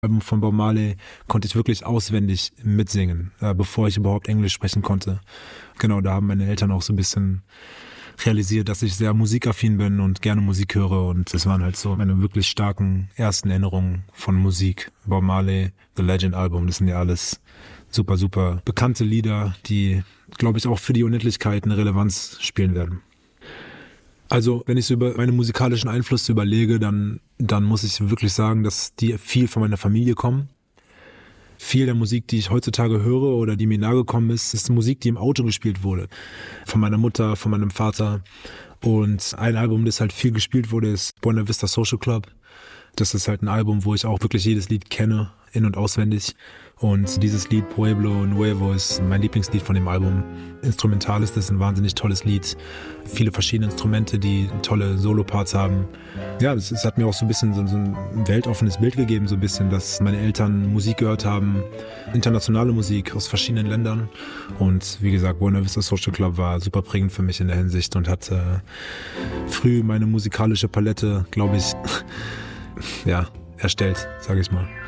Album von Bob Marley konnte ich wirklich auswendig mitsingen, bevor ich überhaupt Englisch sprechen konnte. Genau, da haben meine Eltern auch so ein bisschen realisiert, dass ich sehr musikaffin bin und gerne Musik höre, und das waren halt so meine wirklich starken ersten Erinnerungen von Musik. Bob Marley, The Legend Album, das sind ja alles super, super bekannte Lieder, die, glaube ich, auch für die Unendlichkeit eine Relevanz spielen werden. Also, wenn ich so über meine musikalischen Einflüsse überlege, dann muss ich wirklich sagen, dass die viel von meiner Familie kommen. Viel der Musik, die ich heutzutage höre oder die mir nahegekommen ist Musik, die im Auto gespielt wurde. Von meiner Mutter, von meinem Vater. Und ein Album, das halt viel gespielt wurde, ist Buena Vista Social Club. Das ist halt ein Album, wo ich auch wirklich jedes Lied kenne, in- und auswendig. Und dieses Lied Pueblo Nuevo ist mein Lieblingslied von dem Album. Instrumental ist das ein wahnsinnig tolles Lied. Viele verschiedene Instrumente, die tolle Solo-Parts haben. Ja, es hat mir auch so ein bisschen so ein weltoffenes Bild gegeben, so ein bisschen, dass meine Eltern Musik gehört haben, internationale Musik aus verschiedenen Ländern. Und wie gesagt, Buena Vista Social Club war super prägend für mich in der Hinsicht und hat früh meine musikalische Palette, glaube ich, ja, erstellt, sage ich mal.